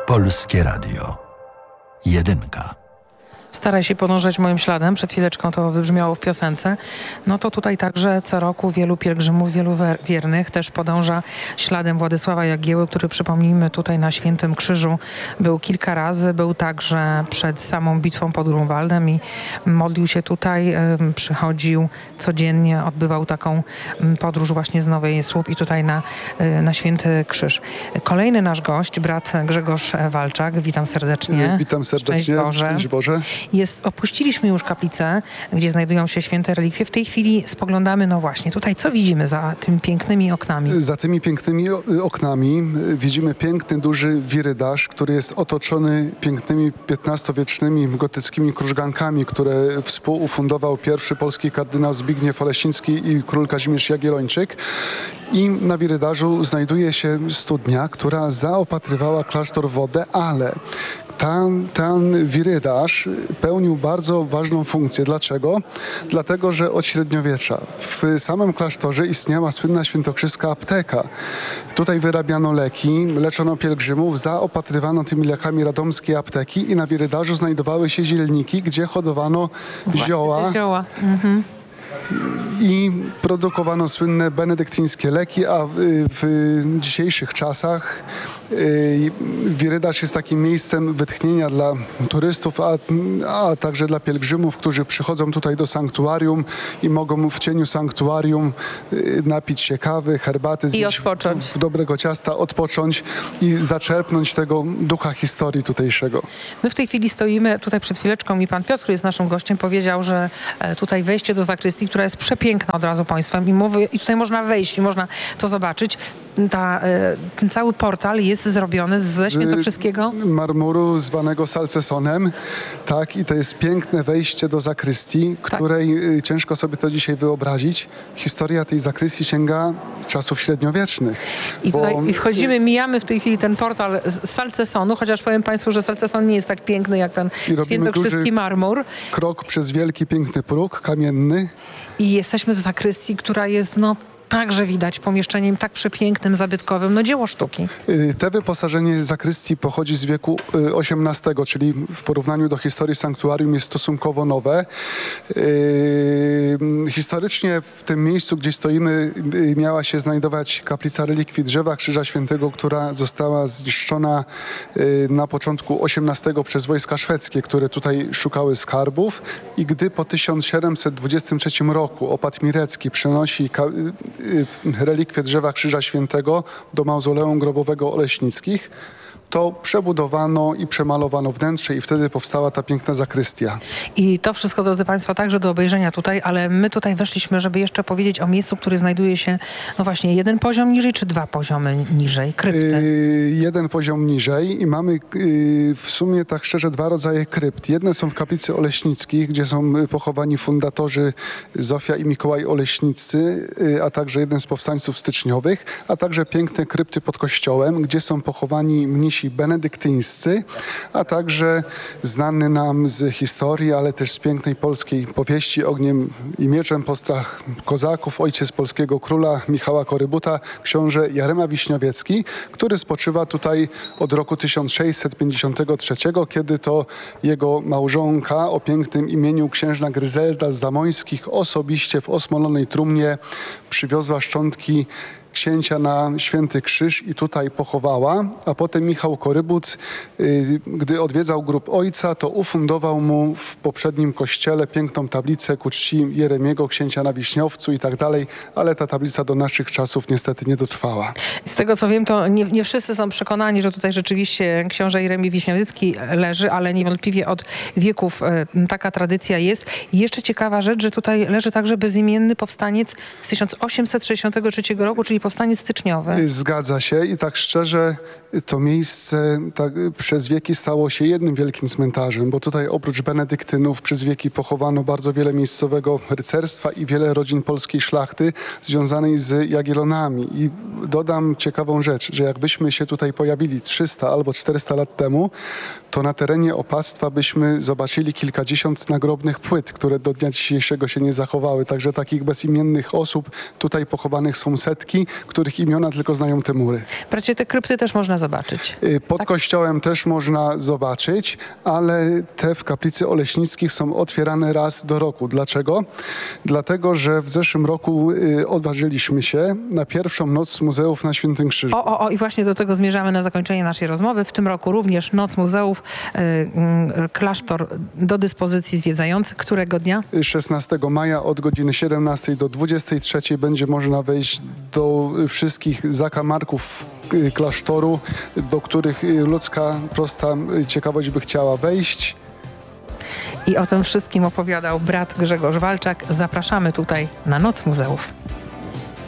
Polskie Radio. Jedynka. Staraj się podążać moim śladem. Przed chwileczką to wybrzmiało w piosence. No to tutaj także co roku wielu pielgrzymów, wielu wiernych też podąża śladem Władysława Jagieły, który, przypomnijmy, tutaj na Świętym Krzyżu był kilka razy. Był także przed samą bitwą pod Grunwaldem i modlił się tutaj. Przychodził codziennie, odbywał taką podróż właśnie z Nowej Słup i tutaj na Święty Krzyż. Kolejny nasz gość, brat Grzegorz Walczak. Witam serdecznie. Witam serdecznie. Szczęść Boże. Szczęść Boże. Opuściliśmy już kaplicę, gdzie znajdują się święte relikwie. W tej chwili spoglądamy, no właśnie, tutaj co widzimy za tymi pięknymi oknami? Za tymi pięknymi oknami widzimy piękny, duży wirydarz, który jest otoczony pięknymi XV-wiecznymi gotyckimi krużgankami, które współufundował pierwszy polski kardynał Zbigniew Olesiński i król Kazimierz Jagiellończyk. I na wirydarzu znajduje się studnia, która zaopatrywała klasztor w wodę, ale ten wirydarz pełnił bardzo ważną funkcję. Dlaczego? Dlatego, że od średniowiecza w samym klasztorze istniała słynna świętokrzyska apteka. Tutaj wyrabiano leki, leczono pielgrzymów, zaopatrywano tymi lekami radomskie apteki i na wirydarzu znajdowały się zielniki, gdzie hodowano zioła. I produkowano słynne benedyktyńskie leki, a w dzisiejszych czasach wirydarz jest takim miejscem wytchnienia dla turystów, a także dla pielgrzymów, którzy przychodzą tutaj do sanktuarium i mogą w cieniu sanktuarium napić się kawy, herbaty, zjeść dobrego ciasta, odpocząć i zaczerpnąć tego ducha historii tutejszego. My w tej chwili stoimy, tutaj przed chwileczką mi pan Piotr, który jest naszym gościem, powiedział, że tutaj wejście do zakrystii, która jest przepiękna od razu państwem i tutaj można wejść i można to zobaczyć. Ten cały portal jest zrobiony ze świętokrzyskiego marmuru zwanego salcesonem. Tak, i to jest piękne wejście do zakrystii, której ciężko sobie to dzisiaj wyobrazić. Historia tej zakrystii sięga czasów średniowiecznych. I wchodzimy, mijamy w tej chwili ten portal z salcesonu, chociaż powiem państwu, że salceson nie jest tak piękny jak ten świętokrzyski marmur. Krok przez wielki, piękny próg kamienny. I jesteśmy w zakrystii, która jest także widać pomieszczeniem tak przepięknym, zabytkowym, dzieło sztuki. Te wyposażenie zakrystii pochodzi z wieku XVIII, czyli w porównaniu do historii sanktuarium jest stosunkowo nowe. Historycznie w tym miejscu, gdzie stoimy, miała się znajdować kaplica relikwii drzewa Krzyża Świętego, która została zniszczona na początku XVIII przez wojska szwedzkie, które tutaj szukały skarbów i gdy po 1723 roku opat Mirecki przenosi relikwie drzewa Krzyża Świętego do mauzoleum grobowego Oleśnickich, to przebudowano i przemalowano wnętrze i wtedy powstała ta piękna zakrystia. I to wszystko, drodzy państwo, także do obejrzenia tutaj, ale my tutaj weszliśmy, żeby jeszcze powiedzieć o miejscu, który znajduje się, właśnie jeden poziom niżej, czy dwa poziomy niżej, krypty? Jeden poziom niżej i mamy w sumie tak szczerze dwa rodzaje krypt. Jedne są w kaplicy Oleśnickich, gdzie są pochowani fundatorzy Zofia i Mikołaj Oleśniccy, a także jeden z powstańców styczniowych, a także piękne krypty pod kościołem, gdzie są pochowani mnisi benedyktyńscy, a także znany nam z historii, ale też z pięknej polskiej powieści Ogniem i mieczem postrach kozaków, ojciec polskiego króla Michała Korybuta, książę Jarema Wiśniowiecki, który spoczywa tutaj od roku 1653, kiedy to jego małżonka o pięknym imieniu księżna Gryzelda z Zamońskich osobiście w osmolonej trumnie przywiozła szczątki księcia na Święty Krzyż i tutaj pochowała, a potem Michał Korybut, gdy odwiedzał grób ojca, to ufundował mu w poprzednim kościele piękną tablicę ku czci Jeremiego, księcia na Wiśniowcu i tak dalej, ale ta tablica do naszych czasów niestety nie dotrwała. Z tego co wiem, to nie wszyscy są przekonani, że tutaj rzeczywiście książę Jeremi Wiśniowiecki leży, ale niewątpliwie od wieków taka tradycja jest. I jeszcze ciekawa rzecz, że tutaj leży także bezimienny powstaniec z 1863 roku, czyli powstaniec styczniowy. Zgadza się i tak szczerze to miejsce przez wieki stało się jednym wielkim cmentarzem, bo tutaj oprócz benedyktynów przez wieki pochowano bardzo wiele miejscowego rycerstwa i wiele rodzin polskiej szlachty związanej z Jagiellonami. I dodam ciekawą rzecz, że jakbyśmy się tutaj pojawili 300 albo 400 lat temu, to na terenie opactwa byśmy zobaczyli kilkadziesiąt nagrobnych płyt, które do dnia dzisiejszego się nie zachowały. Także takich bezimiennych osób tutaj pochowanych są setki których imiona tylko znają te mury. Bracie, te krypty też można zobaczyć. Pod kościołem też można zobaczyć, ale te w kaplicy Oleśnickich są otwierane raz do roku. Dlaczego? Dlatego, że w zeszłym roku odważyliśmy się na pierwszą noc muzeów na Świętym Krzyżu. I właśnie do tego zmierzamy na zakończenie naszej rozmowy. W tym roku również Noc Muzeów, klasztor do dyspozycji zwiedzających. Którego dnia? 16 maja od godziny 17 do 23 będzie można wejść do wszystkich zakamarków klasztoru, do których ludzka prosta ciekawość by chciała wejść. I o tym wszystkim opowiadał brat Grzegorz Walczak. Zapraszamy tutaj na Noc Muzeów.